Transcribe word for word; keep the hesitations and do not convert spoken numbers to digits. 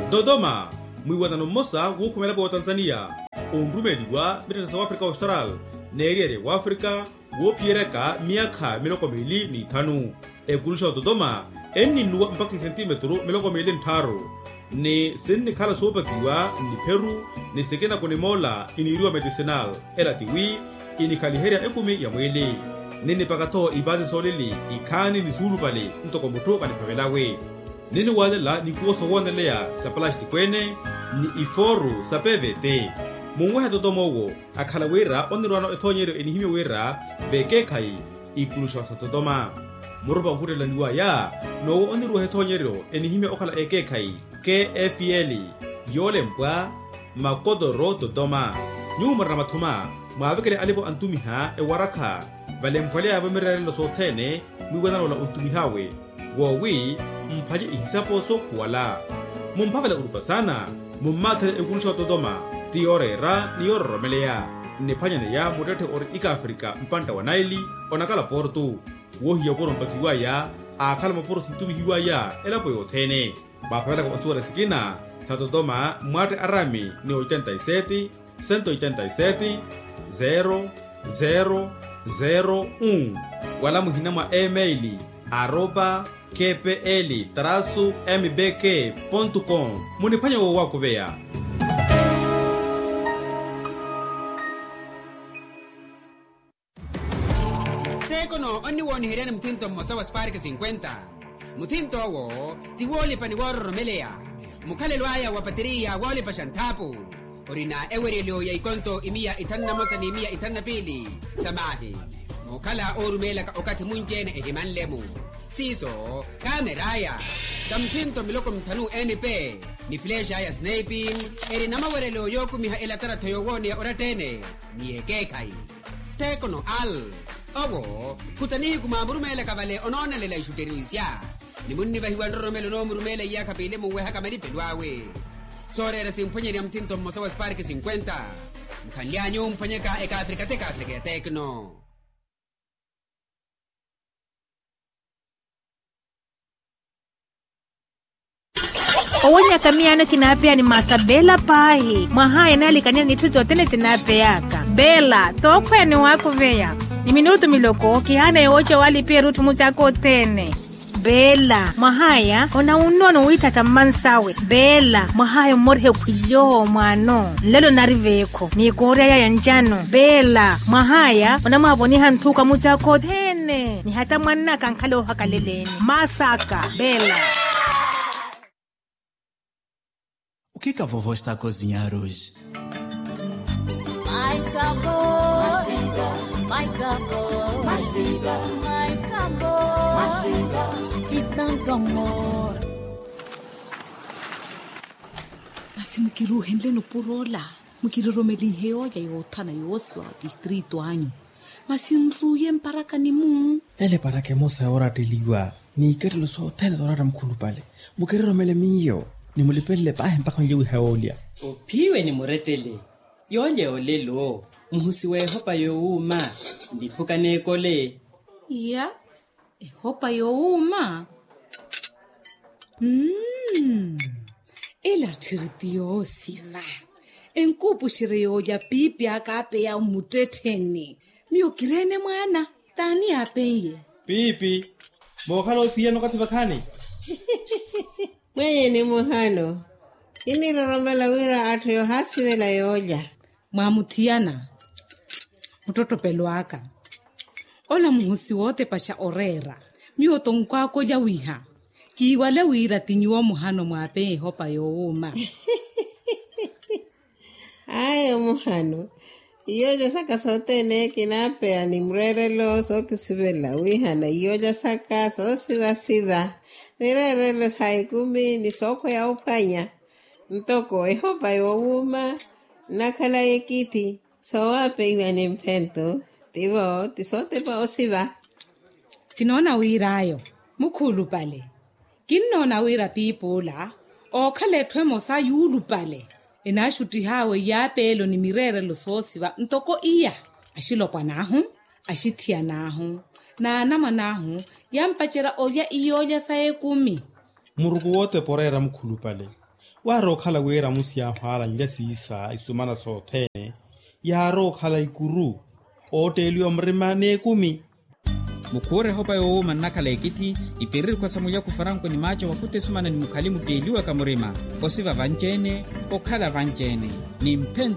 Dodoma, mwiwanano mmosa wukhumela wa Tanzania, unrumeliwa mitata South Africa Austral, neriere wa Africa, wopiereka miaka miloko mili ni tanu. Ekulusha Dodoma, eni nuwa mpaki sentimetro miloko mili ntaru. Ni sinni kala sopa kiwa ni Peru, ni sekena kone mola iniriwa medicinal, ela tiwi, ini kaliheria ekumi ya mwili. Nini pakato ibazi solili, ikani ni sulu pali, ntoko mutoka ni pavelawe. Nini wadela ni kuoso wandelea sa plasti kwene, ni iforu sa P V T. Mungweha Dodomogo, akalawera onirwano etonyero enihime wera, veke kai, ikulusha Dodoma. Murupa hutela niwa ya, no onirwa etonyero enihime okala eke kai, K F L, yole mpwa, makodoro Dodoma. Nyuma ramatuma, maavekele alipo antumiha e waraka, vale mpwale ya vamirele lo sotene, mwiwanano la untumihawe. Wawi, mpaje ihisapo so kuwala. Mumpavela urupa sana, mummatele ekulusha Dodoma, tiore ra ni oro melea. Nepanya ya mudete ori ika Afrika mpanta wa Naili, onakala portu. Wohi ya poro mpakiwa ya, akala maporo sintumi hiwa ya, elapo yotene. Mapavela kwa onsura sikina, sa Dodoma, mwate arami ni ochenta y sete, ciento ochenta y sete, zero, zero, zero, un. Wala muhinama emaili, arroba, kpl traço mbk ponto com. Munipanya wa wako vea. Tekono oni woni hirene mtinto mosawa spark cincuenta. Mutinto wo tiwoli paniworo romelea. Mukale lwaya wa bateria wali pashantapu. Orina ewerelio ya ikonto imia itanna mosa ni imia itanna pili. Sabahi. Mukala orumela ka okati munjene ehiman lemu. Siso, kameraya. Tamtinto miloko mtanu M P. Ni flesha ya sniping. Eri nama werelio yoku miha elatara toyowoni ya oratene. Ni egekai. Tekono al. Owo, kutanihi kumamurumela kabale onone lela ishuteruisya. Ni munni bahiwan romelo no murumela ya kapile muwe hakamari pelwawe. Sore era simponye ya mtinto mosawa spark cincuenta. Mkanyanyo mpanyeka eka Afrika teka Afrika ya Tekno. Owonya kamiano kinapea ni masabela pahi. Mwahaya nali kanya nituzo tene tinapeyaka. Bela, tokwe ni wako veya. Ni minuto miloko, kihana yoche wali pia rutu muzako tene. Bela, mwahaya, ona unono wita tamansawe. Bela, mwahaya morhe kuyo mwano. Lelo nariveko, ni korea ya njano. Bela, mwahaya, ona mwaboni hantuka muzako tene. Ni hata mwana kankalo hakaleleni. Masaka, Bela. O que que a vovó está a cozinhar hoje? Mais sabor, mais vida, mais sabor, mais vida, mais sabor, mais vida e tanto amor. Mas mukiru henle no purola, mukiru romeli heo ya yotana yoswa distrito anyo. Mas inruye mparaka ni mu. Ele para que mosa ahora te liwa. Ni kero lo so tena dorara mkulu pale. Mukiru romele miyo. Ni mulipele pahe mpaka njewi haolia. Upiwe ni muretele. Yonye olelo. Muhusiwe hopa yo uma. Ndipuka nekole. Ya? E hopa yo uma? Mmm. Ela tirtio siva. Enkupu shireyo ya pipi akape ya umuteteni. Miyo kirene mwana. Tani apeye. Pipi. Mwakalo pia no kativakani. Mwenye ni muhano. Ini roromela wira atu yo hasi wela yoja. Mwamutiana. Mtoto peluaka. Ola muhusi wote pasha orera. Miyo tonkwa koja wiha. Kiwale wira tinyuwa muhano mwape hopa yo uma. Ayo muhano. Iyoja saka sote ne kinapea ni mrerelo so kisibela wiha na iyoja saka so siva siva. Mirere los haikumi ni soko ya upanya. Ntoko ehopa yo uma. Nakala yekiti. So wape iwa ni mpento. Tivo, tisote pa osiva. Kinona wirayo. Mukulu pale. Kinona wira pipola. O kale twemo sa yulu pale. Inashuti hawe ya pelo ni mirere los osiva. Ntoko iya. Ashilo pa nahu. Ashitia nahu. Na nama nahu. Yampachera oya iyoja sae kumi. Muruku wote porera mkulu pale. waro khala wera musi ya hala njasisa isumana sothene yaro khala ikuru otelio mrimane kumi mukure hopa yo manakala ekiti iperir kwa samuya kufaranko ni macho wakute sumana ni mukalimu deliwa kamurima osiva vanjene okhala vanjene ni mpento